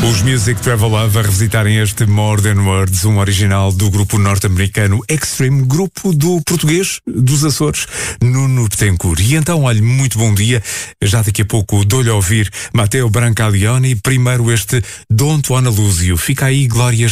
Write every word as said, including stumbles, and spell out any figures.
Os Music Travel Love a revisitarem este More Than Words, um original do grupo norte-americano Extreme, grupo do português dos Açores, Nuno Betancourt. E então, olha, muito bom dia. Já daqui a pouco dou-lhe a ouvir Matteo Brancaleone. Primeiro este Don't Wanna Lose You. Fica aí, Glória